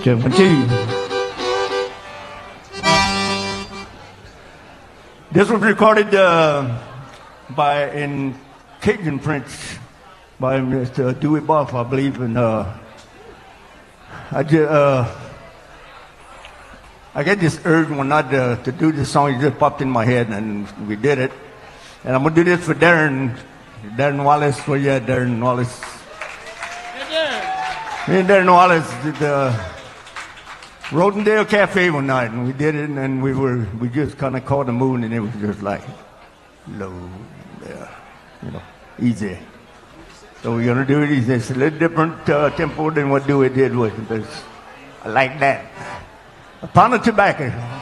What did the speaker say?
Okay, 1, 2. This was recorded in Cajun French by Mr. Dewey Buff, I believe, and I get this urge one night to do this song. It just popped in my head, and we did it. And I'm gonna do this for Darren Wallace. For you, Darren Wallace. Me and Darren Wallace did the Rodendale Cafe one night, and we did it, and we just kind of caught the moon, and it was just like low, easy. So we're gonna do it easy. It's a little different tempo than what Dewey did with it, but I like that. A pound of tobacco.